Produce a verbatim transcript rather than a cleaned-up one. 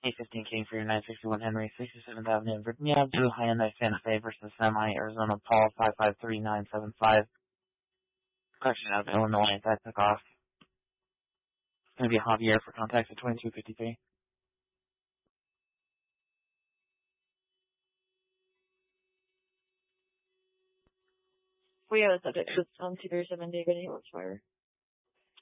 eight fifteen King for your nine sixty-one Henry, sixty-seventh Avenue, Virginia, Blue Hyundai Santa Fe versus Semi, Arizona, Paul, five five three nine seven five. Correction out of Illinois, that took off. It's going to be Javier for contacts at twenty-two fifty-three. We have a subject with um two three seven David Hillsfire.